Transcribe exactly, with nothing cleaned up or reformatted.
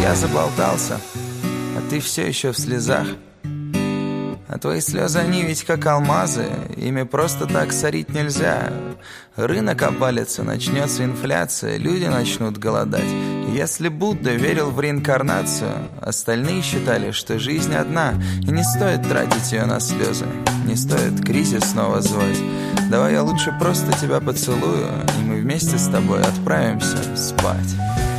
я заболтался, а ты все еще в слезах. А твои слезы, они ведь как алмазы, ими просто так сорить нельзя. Рынок обвалится, начнется инфляция, люди начнут голодать. Если Будда верил в реинкарнацию, остальные считали, что жизнь одна, и не стоит тратить ее на слезы, не стоит кризис снова звать. Давай я лучше просто тебя поцелую, и мы вместе с тобой отправимся спать.